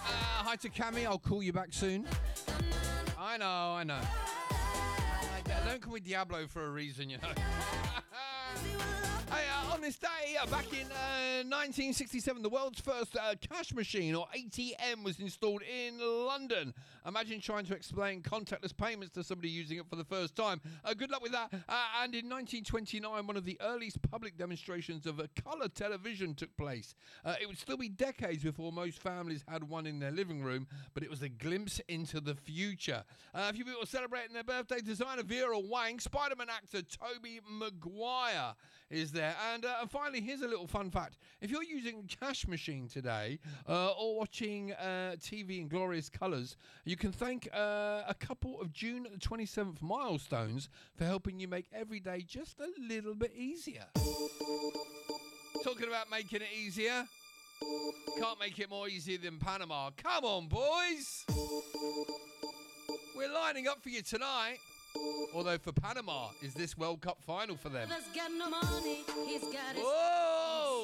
Hi to Cammy. I'll call you back soon. I know. Don't call me Diablo for a reason, you know. Hey, on this day, back in 1967, the world's first cash machine, or ATM, was installed in London. Imagine trying to explain contactless payments to somebody using it for the first time. Good luck with that. And in 1929, one of the earliest public demonstrations of a colour television took place. It would still be decades before most families had one in their living room, but it was a glimpse into the future. A few people celebrating their birthday. Designer Vera Wang, Spider-Man actor Tobey Maguire is there. And finally, here's a little fun fact. If you're using a cash machine today or watching TV in glorious colours, you can thank a couple of June 27th milestones for helping you make every day just a little bit easier. Talking about making it easier, can't make it more easier than Panama. Come on, boys. We're lining up for you tonight. Although for Panama, is this World Cup final for them? Whoa!